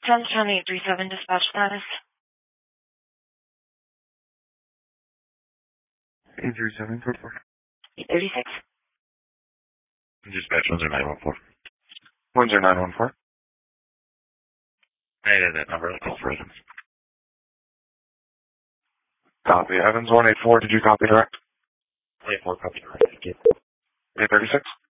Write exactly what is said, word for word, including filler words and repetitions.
Johnstown eight three seven, dispatch status. eight three seven, code four. eight thirty-six. Dispatch one zero nine one four. one zero nine one four. I had that number. I'll call for Evans. Copy. Evans one eight four, did you copy direct? eight four, copy. Thank you. eight thirty-six.